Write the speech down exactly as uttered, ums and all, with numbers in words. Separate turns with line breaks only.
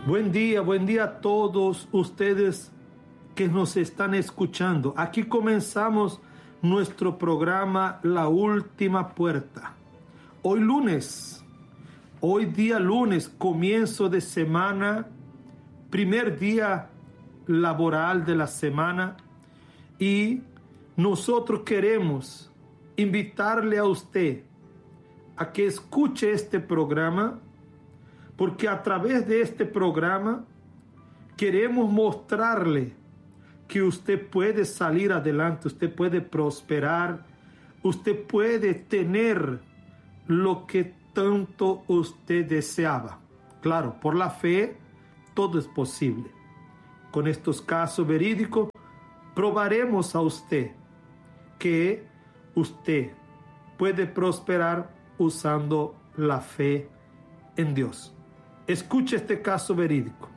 Buen día, buen día a todos ustedes que nos están escuchando. Aquí comenzamos nuestro programa La Última Puerta. Hoy lunes, hoy día lunes, comienzo de semana, primer día laboral de la semana, y nosotros queremos invitarle a usted a que escuche este programa, porque a través de este programa queremos mostrarle que usted puede salir adelante, usted puede prosperar, usted puede tener lo que tanto usted deseaba. Claro, por la fe todo es posible. Con estos casos verídicos probaremos a usted que usted puede prosperar usando la fe en Dios. Escuche este caso verídico.